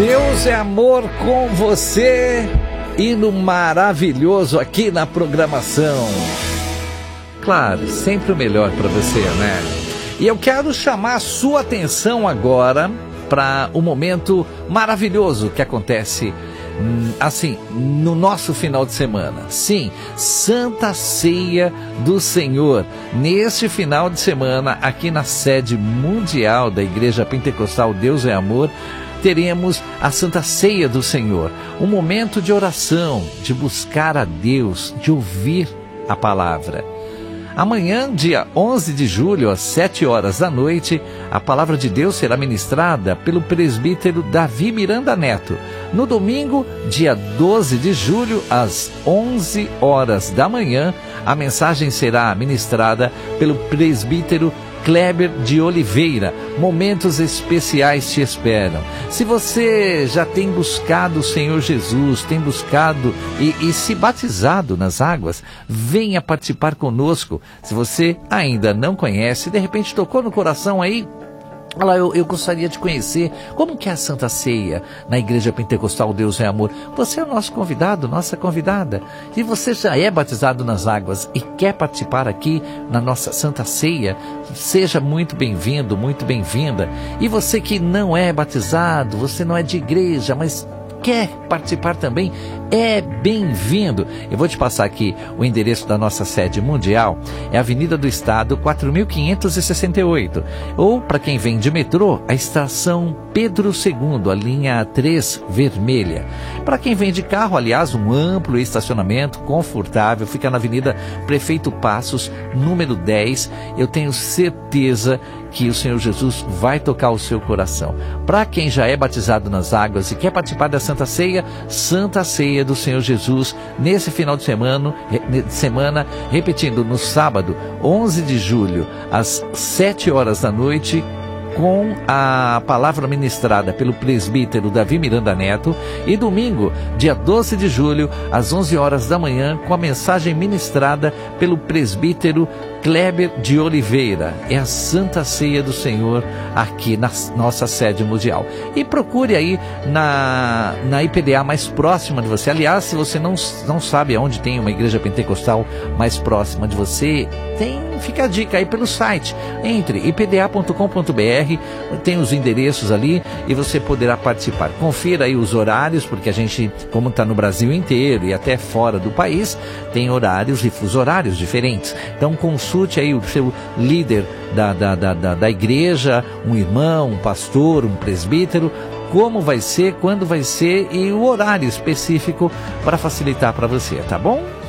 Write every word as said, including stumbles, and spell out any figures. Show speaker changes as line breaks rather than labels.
Deus é amor com você, hino maravilhoso aqui na programação. Claro, sempre o melhor para você, né? E eu quero chamar a sua atenção agora para o momento maravilhoso que acontece assim, no nosso final de semana. Sim, Santa Ceia do Senhor. Neste final de semana, aqui na sede mundial da Igreja Pentecostal Deus é Amor, teremos a Santa Ceia do Senhor. Um momento de oração, de buscar a Deus, de ouvir a palavra. Amanhã, dia onze de julho, às sete horas da noite, a palavra de Deus será ministrada pelo presbítero Davi Miranda Neto. No domingo, dia doze de julho, às onze horas da manhã, a mensagem será ministrada pelo presbítero Kleber de Oliveira. Momentos especiais te esperam. Se você já tem buscado o Senhor Jesus, tem buscado e, e se batizado nas águas, venha participar conosco. Se você ainda não conhece, de repente tocou no coração aí, olha, eu, eu gostaria de conhecer como que é a Santa Ceia na Igreja Pentecostal Deus é Amor. Você é o nosso convidado, nossa convidada. E você já é batizado nas águas e quer participar aqui na nossa Santa Ceia, seja muito bem-vindo, muito bem-vinda. E você que não é batizado, você não é de igreja, mas quer participar também, é bem-vindo. Eu vou te passar aqui o endereço da nossa sede mundial, é Avenida do Estado, quatro mil quinhentos e sessenta e oito. Ou, para quem vem de metrô, a estação Pedro segundo, a linha três vermelha. Para quem vem de carro, aliás, um amplo estacionamento confortável, fica na Avenida Prefeito Passos, número dez. Eu tenho certeza que o Senhor Jesus vai tocar o seu coração. Para quem já é batizado nas águas e quer participar da Santa Ceia, Santa Ceia do Senhor Jesus, nesse final de semana, de semana, repetindo, no sábado, onze de julho, às sete horas da noite, com a palavra ministrada pelo presbítero Davi Miranda Neto, e domingo, dia doze de julho, às onze horas da manhã, com a mensagem ministrada pelo presbítero Kleber de Oliveira. É a Santa Ceia do Senhor aqui na nossa sede mundial. E procure aí na, na I P D A mais próxima de você. Aliás, se você não, não sabe aonde tem uma igreja pentecostal mais próxima de você, tem, fica a dica aí pelo site. Entre i p d a ponto com ponto b r, tem os endereços ali e você poderá participar. Confira aí os horários, porque a gente, como está no Brasil inteiro e até fora do país, tem horários e fusos horários diferentes. Então consulte aí o seu líder da, da, da, da, da igreja, um irmão, um pastor, um presbítero, como vai ser, quando vai ser e o horário específico para facilitar para você, tá bom?